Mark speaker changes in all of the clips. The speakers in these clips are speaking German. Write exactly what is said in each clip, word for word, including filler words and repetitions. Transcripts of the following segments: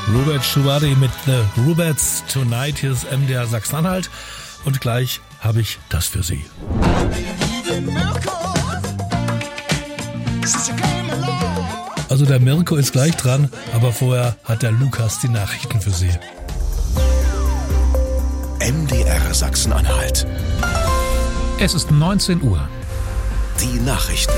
Speaker 1: Robert Schubadi mit The Ruberts Tonight. Hier ist M D R Sachsen-Anhalt und gleich habe ich das für Sie. Also der Mirko ist gleich dran, aber vorher hat der Lukas die Nachrichten für Sie.
Speaker 2: M D R Sachsen-Anhalt.
Speaker 3: Es ist neunzehn Uhr.
Speaker 2: Die Nachrichten.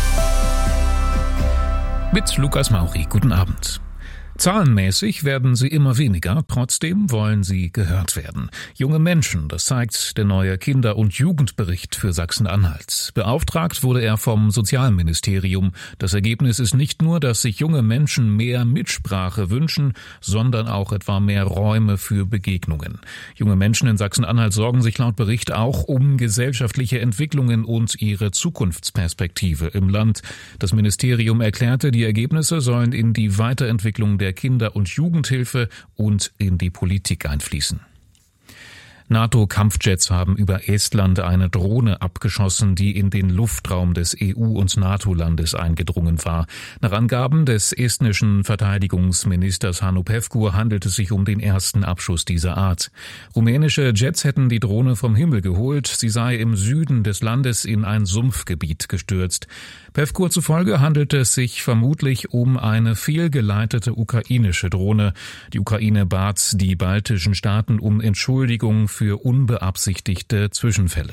Speaker 3: Mit Lukas Mauri. Guten Abend. Zahlenmäßig werden sie immer weniger, trotzdem wollen sie gehört werden. Junge Menschen, das zeigt der neue Kinder- und Jugendbericht für Sachsen-Anhalt. Beauftragt wurde er vom Sozialministerium. Das Ergebnis ist nicht nur, dass sich junge Menschen mehr Mitsprache wünschen, sondern auch etwa mehr Räume für Begegnungen. Junge Menschen in Sachsen-Anhalt sorgen sich laut Bericht auch um gesellschaftliche Entwicklungen und ihre Zukunftsperspektive im Land. Das Ministerium erklärte, die Ergebnisse sollen in die Weiterentwicklung der Kinder- und Jugendhilfe und in die Politik einfließen. NATO-Kampfjets haben über Estland eine Drohne abgeschossen, die in den Luftraum des E U- und NATO-Landes eingedrungen war. Nach Angaben des estnischen Verteidigungsministers Hannu Pevkur handelt es sich um den ersten Abschuss dieser Art. Rumänische Jets hätten die Drohne vom Himmel geholt. Sie sei im Süden des Landes in ein Sumpfgebiet gestürzt. Pevkur zufolge handelt es sich vermutlich um eine fehlgeleitete ukrainische Drohne. Die Ukraine bat die baltischen Staaten um Entschuldigung für unbeabsichtigte Zwischenfälle.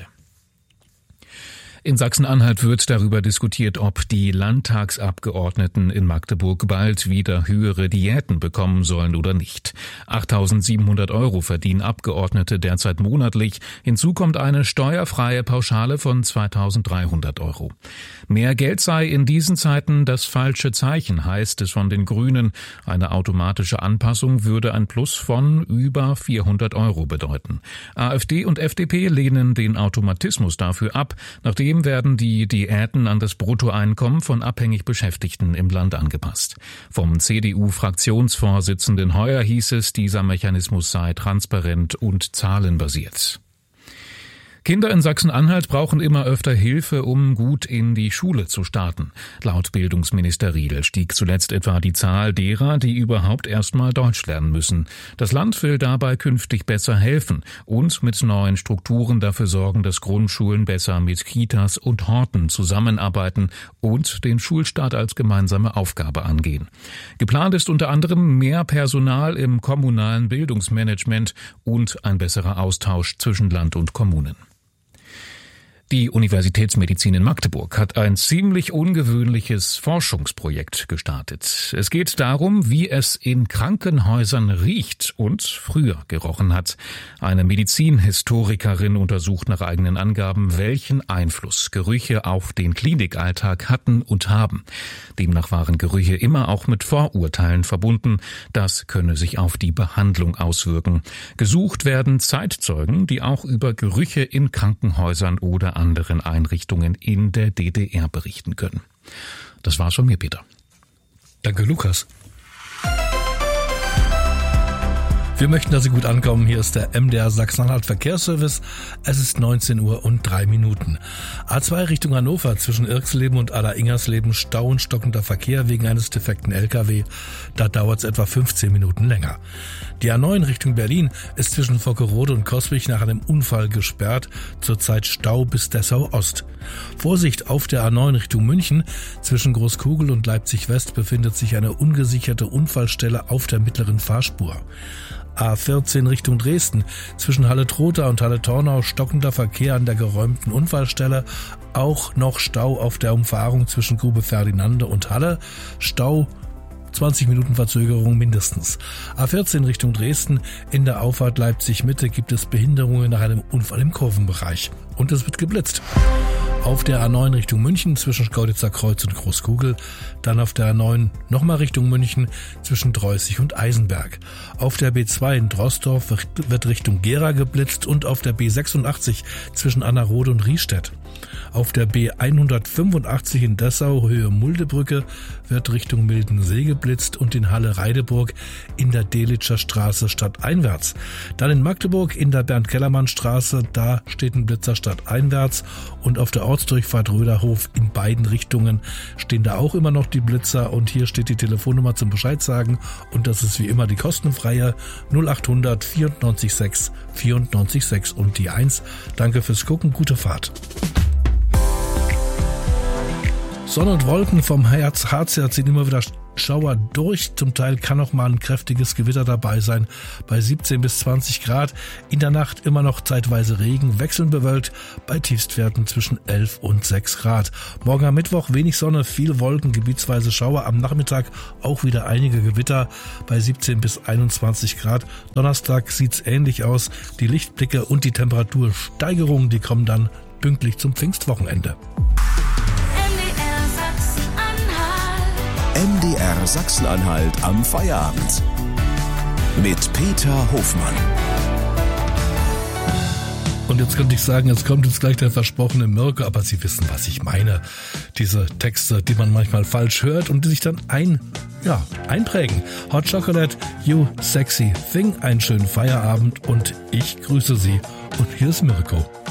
Speaker 3: In Sachsen-Anhalt wird darüber diskutiert, ob die Landtagsabgeordneten in Magdeburg bald wieder höhere Diäten bekommen sollen oder nicht. achttausendsiebenhundert Euro verdienen Abgeordnete derzeit monatlich. Hinzu kommt eine steuerfreie Pauschale von zweitausenddreihundert Euro. Mehr Geld sei in diesen Zeiten das falsche Zeichen, heißt es von den Grünen. Eine automatische Anpassung würde ein Plus von über vierhundert Euro bedeuten. AfD und F D P lehnen den Automatismus dafür ab, nachdem werden die Diäten an das Bruttoeinkommen von abhängig Beschäftigten im Land angepasst. Vom C D U-Fraktionsvorsitzenden Heuer hieß es, dieser Mechanismus sei transparent und zahlenbasiert. Kinder in Sachsen-Anhalt brauchen immer öfter Hilfe, um gut in die Schule zu starten. Laut Bildungsminister Riedel stieg zuletzt etwa die Zahl derer, die überhaupt erstmal Deutsch lernen müssen. Das Land will dabei künftig besser helfen und mit neuen Strukturen dafür sorgen, dass Grundschulen besser mit Kitas und Horten zusammenarbeiten und den Schulstart als gemeinsame Aufgabe angehen. Geplant ist unter anderem mehr Personal im kommunalen Bildungsmanagement und ein besserer Austausch zwischen Land und Kommunen. Die Universitätsmedizin in Magdeburg hat ein ziemlich ungewöhnliches Forschungsprojekt gestartet. Es geht darum, wie es in Krankenhäusern riecht und früher gerochen hat. Eine Medizinhistorikerin untersucht nach eigenen Angaben, welchen Einfluss Gerüche auf den Klinikalltag hatten und haben. Demnach waren Gerüche immer auch mit Vorurteilen verbunden. Das könne sich auf die Behandlung auswirken. Gesucht werden Zeitzeugen, die auch über Gerüche in Krankenhäusern oder anderen Einrichtungen in der D D R berichten können. Das war's von mir, Peter.
Speaker 1: Danke, Lukas. Wir möchten, dass Sie gut ankommen. Hier ist der M D R Sachsen-Anhalt Verkehrsservice. Es ist neunzehn Uhr und drei Minuten. A zwei Richtung Hannover zwischen Irxleben und Aller-Ingersleben Stau und stockender Verkehr wegen eines defekten L K W. Da dauert es etwa fünfzehn Minuten länger. Die A neun Richtung Berlin ist zwischen Vockerode und Coswig nach einem Unfall gesperrt. Zurzeit Stau bis Dessau Ost. Vorsicht auf der A neun Richtung München. Zwischen Großkugel und Leipzig West befindet sich eine ungesicherte Unfallstelle auf der mittleren Fahrspur. A vierzehn Richtung Dresden. Zwischen Halle-Trotha und Halle-Tornau stockender Verkehr an der geräumten Unfallstelle. Auch noch Stau auf der Umfahrung zwischen Grube Ferdinande und Halle. Stau zwanzig Minuten Verzögerung mindestens. A vierzehn Richtung Dresden. In der Auffahrt Leipzig-Mitte gibt es Behinderungen nach einem Unfall im Kurvenbereich. Und es wird geblitzt. Auf der A neun Richtung München zwischen Schkeuditzer Kreuz und Großkugel. Dann auf der A neun nochmal Richtung München zwischen Dreußig und Eisenberg. Auf der B zwei in Drossdorf wird Richtung Gera geblitzt und auf der B sechsundachtzig zwischen Annerode und Riestedt. Auf der B hundertfünfundachtzig in Dessau Höhe Muldebrücke wird Richtung Mildensee geblitzt und in Halle-Reideburg in der Delitscher Straße stadteinwärts. Dann in Magdeburg in der Bernd-Kellermann-Straße, da steht ein Blitzer stadteinwärts und auf der Ortsdurchfahrt Röderhof in beiden Richtungen stehen da auch immer noch die Blitzer und hier steht die Telefonnummer zum Bescheid sagen und das ist wie immer die kostenfreie null acht hundert vierundneunzig sechs vierundneunzig sechs und die eins. Danke fürs Gucken, gute Fahrt. Sonne und Wolken vom Herz, Harz her ziehen immer wieder Schauer durch. Zum Teil kann auch mal ein kräftiges Gewitter dabei sein. Bei siebzehn bis zwanzig Grad. In der Nacht immer noch zeitweise Regen, wechselnd bewölkt. Bei Tiefstwerten zwischen elf und sechs Grad. Morgen am Mittwoch wenig Sonne, viel Wolken, gebietsweise Schauer. Am Nachmittag auch wieder einige Gewitter bei siebzehn bis einundzwanzig Grad. Donnerstag sieht's ähnlich aus. Die Lichtblicke und die Temperatursteigerungen, die kommen dann pünktlich zum Pfingstwochenende.
Speaker 2: M D R Sachsen-Anhalt am Feierabend. Mit Peter Hofmann.
Speaker 1: Und jetzt könnte ich sagen, jetzt kommt jetzt gleich der versprochene Mirko, aber Sie wissen, was ich meine. Diese Texte, die man manchmal falsch hört und die sich dann ein, ja, einprägen. Hot Chocolate, You Sexy Thing, einen schönen Feierabend und ich grüße Sie. Und hier ist Mirko.